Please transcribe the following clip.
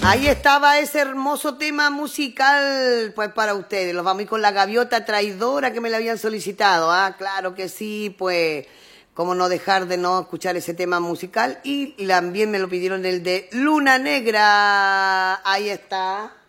Ahí estaba ese hermoso tema musical, pues para ustedes. Los vamos a ir con la gaviota traidora que me la habían solicitado. Ah, claro que sí, pues cómo no dejar de no escuchar ese tema musical. Y también me lo pidieron el de Luna Negra. Ahí está.